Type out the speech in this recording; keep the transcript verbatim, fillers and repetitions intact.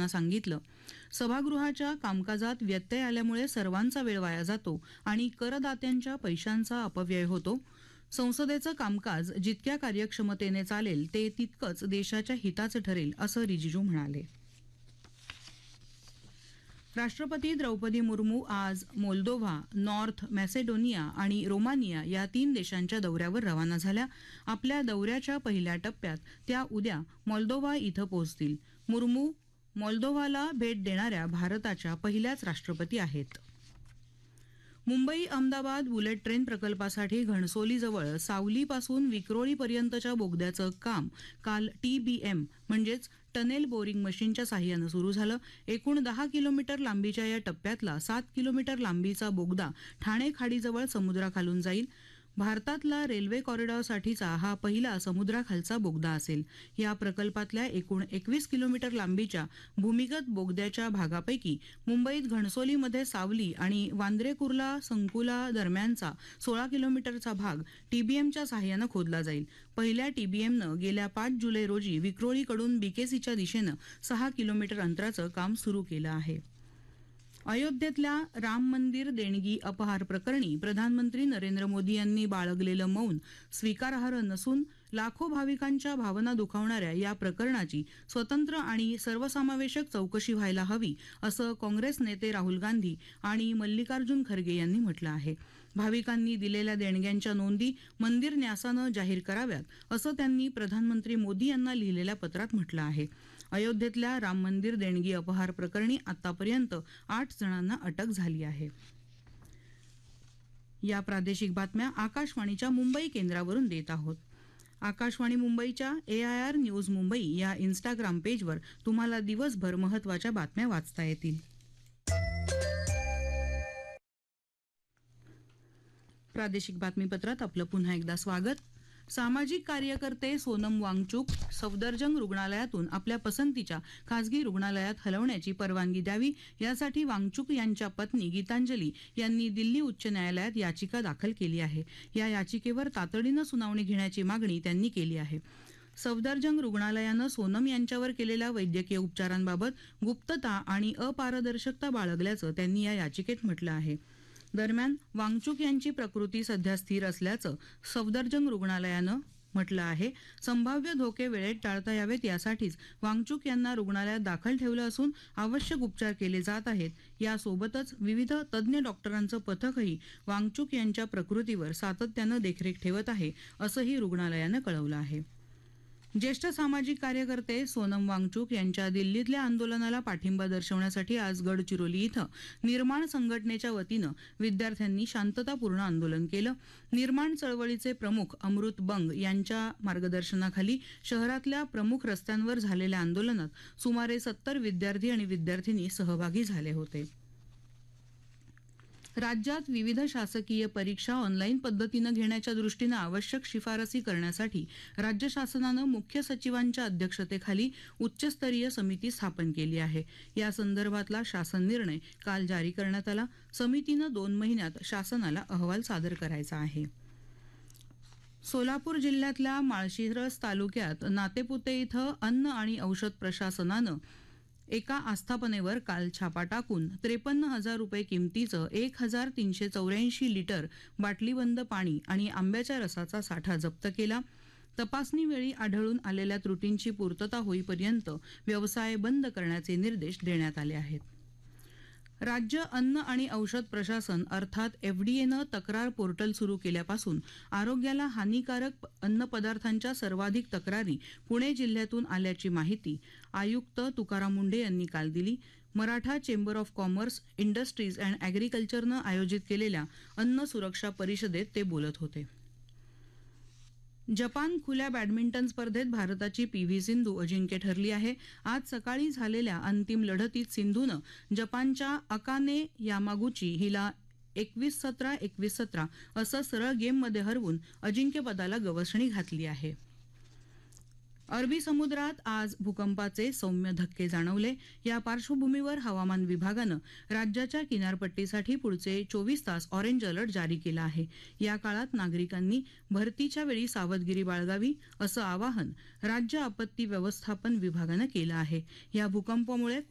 बोलताना सांगितलं. सभागृहाच्या कामकाजात व्यत्यय आल्यामुळे सर्वांचा वेळ वाया जातो आणि करदात्यांच्या पैशांचा अपव्यय होतो. संसदेचं कामकाज जितक्या कार्यक्षमतेने चालेल ते तितकंच देशाच्या हिताचं ठरेल असं रिजिजू म्हणाले. राष्ट्रपती द्रौपदी मुर्मू आज मोल्दोव्हा, नॉर्थ मॅसेडोनिया आणि रोमानिया या तीन देशांच्या दौऱ्यावर रवाना झाल्या. आपल्या दौऱ्याच्या पहिल्या टप्प्यात त्या उद्या मोल्दोव्हा इथं पोहोचतील. मुर्मू मोल्दोव्हाला भेट देणाऱ्या भारताच्या पहिल्याच राष्ट्रपती आहेत. मुंबई अहमदाबाद बुलेट ट्रेन प्रकल्पासाठी घणसोलीजवळ सावलीपासून विक्रोळीपर्यंतच्या बोगद्याचं काम काल टीबीएम म्हणजेच टनेल बोरिंग मशीनच्या साह्यानं सुरू झालं. एकूण दहा किलोमीटर लांबीच्या या टप्प्यातला सात किलोमीटर लांबीचा बोगदा ठाणे खाडीजवळ समुद्राखालून जाईल. भारतातला रेल्वे कॉरिडॉरसाठीचा हा पहिला समुद्राखालचा बोगदा असेल. या प्रकल्पातल्या एकूण एकवीस किलोमीटर लांबीच्या भूमिगत बोगद्याच्या भागापैकी मुंबईत घणसोलीमध्ये सावली आणि वांद्रे कुर्ला संकुला दरम्यानचा सोळा किलोमीटरचा भाग टीबीएमच्या सहाय्यानं खोदला जाईल. पहिल्या टीबीएमनं गेल्या पाच जुलै रोजी विक्रोळीकडून बीकेसीच्या दिशेनं सहा किलोमीटर अंतराचं काम सुरू केलं आहे. अयोध्येतल्या राम मंदिर देणगी अपहार प्रकरणी प्रधानमंत्री नरेंद्र मोदी यांनी बाळगलेलं मौन स्वीकारार्ह नसून लाखो भाविकांच्या भावना दुखावणाऱ्या या प्रकरणाची स्वतंत्र आणि सर्वसमावेशक चौकशी व्हायला हवी असं काँग्रेस नेते राहुल गांधी आणि मल्लिकार्जुन खरगे यांनी म्हटलं आहे. भाविकांनी दिलेल्या देणग्यांच्या नोंदी मंदिर न्यासानं जाहीर कराव्यात असं त्यांनी प्रधानमंत्री मोदी यांना लिहिलेल्या पत्रात म्हटलं आहे. अयोध्येतल्या राम मंदिर देणगी अपहार प्रकरणी आतापर्यंत आठ जणांना अटक झाली आहे. या प्रादेशिक बातम्या आकाशवाणीच्या मुंबई केंद्रावरून देत आहोत. आकाशवाणी मुंबईच्या एआयआर न्यूज मुंबई या इन्स्टाग्राम पेजवर तुम्हाला दिवसभर महत्त्वाच्या बातम्या वाचता येतील. प्रादेशिक बातमीपत्रात आपलं पुन्हा एकदा स्वागत. सामाजिक कार्यकर्ते सोनम वांगचुक सफदरजंग रुग्णालयातून आपल्या पसंतीच्या खासगी रुग्णालयात हलवण्याची परवानगी द्यावी यासाठी वांगचुक यांच्या पत्नी गीतांजली यांनी दिल्ली उच्च न्यायालयात याचिका दाखल केली आहे. या याचिकेवर तातडीनं सुनावणी घेण्याची मागणी त्यांनी केली आहे. सफदरजंग रुग्णालयानं सोनम यांच्यावर केलेल्या वैद्यकीय उपचारांबाबत गुप्तता आणि अपारदर्शकता बाळगल्याचं त्यांनी या याचिकेत म्हटलं आहे. दरम्यान वांगचुक यांची प्रकृती सध्या स्थिर असल्याचं सफदरजंग रुग्णालयानं म्हटलं आहे. संभाव्य धोके वेळेत टाळता यावेत यासाठीच वांगचुक यांना रुग्णालयात दाखल ठेवलं असून आवश्यक उपचार केले जात आहेत. यासोबतच विविध तज्ज्ञ डॉक्टरांचं पथकही वांगचुक यांच्या प्रकृतीवर सातत्यानं देखरेख ठेवत आहे असंही रुग्णालयानं कळवलं आहे. ज्येष्ठ सामाजिक कार्यकर्ते सोनम वांगचुक यांच्या दिल्लीतल्या आंदोलनाला पाठिंबा दर्शवण्यासाठी आज गडचिरोली इथं निर्माण संघटनेच्या वतीनं विद्यार्थ्यांनी शांततापूर्ण आंदोलन केलं. निर्माण चळवळीचे प्रमुख अमृत बंग यांच्या मार्गदर्शनाखाली शहरातल्या प्रमुख रस्त्यांवर झालेल्या आंदोलनात सुमारे सत्तर विद्यार्थी आणि विद्यार्थिनी सहभागी झाले होते. राज्यात विविध शासकीय परीक्षा ऑनलाईन पद्धतीनं घेण्याच्या दृष्टीनं आवश्यक शिफारसी करण्यासाठी राज्य शासनानं मुख्य सचिवांच्या अध्यक्षतेखाली उच्चस्तरीय समिती स्थापन केली आहे. या संदर्भातला शासन निर्णय काल जारी करण्यात आला. समितीनं दोन महिन्यात शासनाला अहवाल सादर करायचा आहे. सोलापूर जिल्ह्यातल्या माळशिरस तालुक्यात नातेपुते इथं अन्न आणि औषध प्रशासनानं एका आस्थापनेवर काल छापा टाकून त्रेपन्न हजार रुपये किमतीचं एक हजार तीनशे चौऱ्याऐंशी लिटर बाटलीबंद पाणी आणि आंब्याच्या रसाचा साठा जप्त केला. तपासणीवेळी आढळून आलेल्या त्रुटींची पूर्तता होईपर्यंत व्यवसाय बंद करण्याचे निर्देश देण्यात आले आहेत. राज्य अन्न आणि औषध प्रशासन अर्थात एफडीएनं तक्रार पोर्टल सुरू केल्यापासून आरोग्याला हानीकारक अन्नपदार्थांच्या सर्वाधिक तक्रारी पुणे जिल्ह्यातून आल्याची माहिती आयुक्त तुकाराम मुंढे यांनी काल दिली. Maratha chamber of commerce, industries and ॲग्रिकल्चरनं आयोजित केलेल्या अन्न सुरक्षा परिषदेत ते बोलत होते. जपान खुल्या बॅडमिंटन स्पर्धेत भारताची पी व्ही सिंधू अजिंक्य ठरली आहे. आज सकाळी झालेल्या अंतिम लढतीत सिंधूनं जपानच्या अकाने यामागुची हिला एकवीस सतरा एकवीस सतरा असं सरळ गेममध्ये हरवून अजिंक्यपदाला गवसणी घातली आहे. अरबी समुद्रात आज भूकंपाचे सौम्य धक्के जाणवले. या पार्श्वभूमीवर हवामान विभागानं राज्याच्या किनारपट्टीसाठी पुढचे चोवीस तास ऑरेंज अलर्ट जारी केला आहे. या काळात नागरिकांनी भरतीच्या वेळी सावधगिरी बाळगावी असं आवाहन राज्य आपत्ती व्यवस्थापन विभागानं केलं आहे. या भूकंपामुळे